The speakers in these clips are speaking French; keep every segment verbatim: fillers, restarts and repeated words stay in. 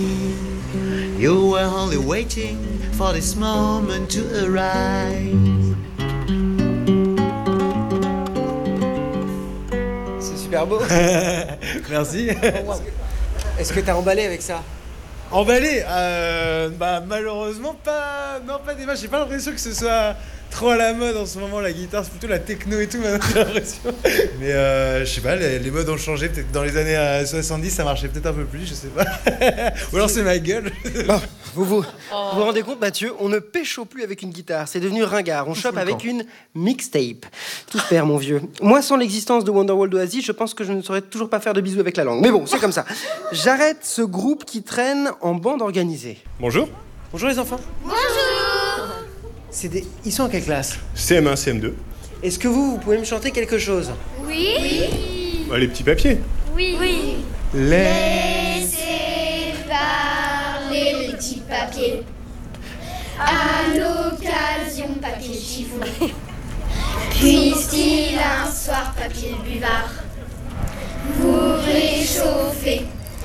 You were only waiting for this moment to arrive. C'est super beau. Merci. Est-ce que t'as emballé avec ça? Emballé euh, Bah malheureusement pas. Non, pas des matchs. J'ai pas l'impression que ce soit trop à la mode en ce moment, la guitare. C'est plutôt la techno et tout, maintenant, j'ai l'impression. Mais euh, je sais pas, les, les modes ont changé. Peut-être dans les années euh, soixante-dix, ça marchait peut-être un peu plus, je sais pas. Ou alors c'est ma gueule. Bon, vous vous, oh. vous vous rendez compte, Mathieu, on ne pécho plus avec une guitare. C'est devenu ringard. On chope avec une mixtape. Tout se perd, mon vieux. Moi, sans l'existence de Wonderwall d'Oasis, je pense que je ne saurais toujours pas faire de bisous avec la langue. Mais bon, c'est comme ça. J'arrête ce groupe qui traîne en bande organisée. Bonjour. Bonjour les enfants. Bonjour. C'est des... Ils sont en quelle classe? C M un, C M deux. Est-ce que vous, vous pouvez me chanter quelque chose? Oui. Oui. Bah, les petits papiers. Oui. Oui. Laissez parler les petits papiers. À l'occasion, papier chiffon. Puisse-t-il un soir, papier buvard, vous réchauffer.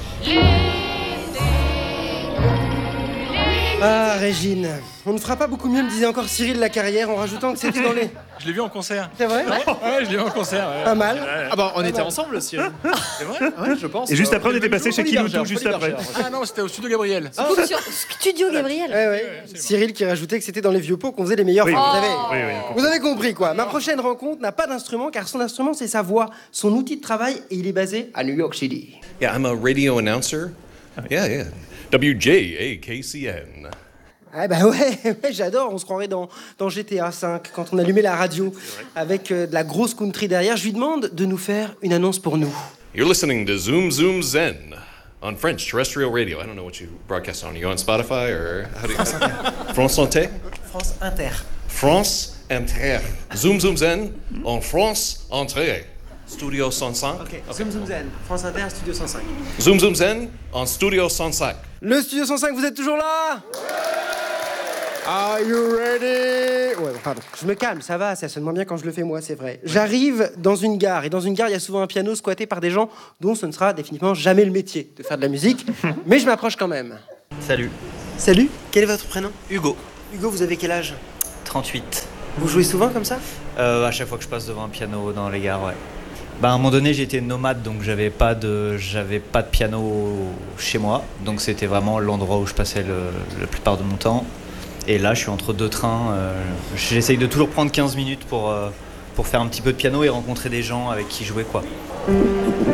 Ah, Régine, on ne fera pas beaucoup mieux, me disait encore Cyril Lacarrière, en rajoutant que c'était dans les... Je l'ai vu en concert. C'est vrai? Ouais, ouais, je l'ai vu en concert. Ouais. Pas mal. Ouais. Ah bah on Pas était mal. ensemble, Cyril. C'est vrai? Ouais, je pense. Et juste Euh, après, on était passé chez Kiloutou, juste après. Ah non, c'était au studio Gabriel. Ah, sur Studio Gabriel. Ouais, ouais. Cyril qui rajoutait que c'était dans les vieux pots qu'on faisait les meilleurs. Oui. Enfin, vous, Oui, avez... oui, vous avez compris, quoi. Ma prochaine rencontre n'a pas d'instrument, car son instrument, c'est sa voix, son outil de travail, et il est basé à New York City. Yeah, I'm a radio announcer. Yeah, yeah. W J A K C N. Ah bah ouais, ouais, j'adore, on se croirait dans, dans G T A cinq, quand on allumait la radio, avec euh, de la grosse country derrière. Je lui demande de nous faire une annonce pour nous. You're listening to Zoom Zoom Zen on French terrestrial radio. I don't know what you broadcast on. Are you on Spotify or how do you... France Inter? France Inter. France Inter. Zoom Zoom Zen on France Inter. Studio cent cinq. Ok, Zoom Zoom Zen, France Inter, Studio cent cinq. Zoom Zoom Zen en Studio cent cinq. Le Studio cent cinq, vous êtes toujours là? Are you ready? Ouais, bon, pardon. Je me calme, ça va, ça sonne moins bien quand je le fais moi, c'est vrai. J'arrive dans une gare, et dans une gare, il y a souvent un piano squatté par des gens dont ce ne sera définitivement jamais le métier de faire de la musique, mais je m'approche quand même. Salut. Salut, quel est votre prénom? Hugo. Hugo, vous avez quel âge? trente-huit. Vous jouez souvent comme ça? Euh, à chaque fois que je passe devant un piano dans les gares, ouais. Bah, à un moment donné, j'étais nomade, donc j'avais pas de, j'avais pas de piano chez moi. Donc c'était vraiment l'endroit où je passais le, la plupart de mon temps. Et là, je suis entre deux trains. Euh, j'essaye de toujours prendre quinze minutes pour, euh, pour faire un petit peu de piano et rencontrer des gens avec qui jouer, quoi.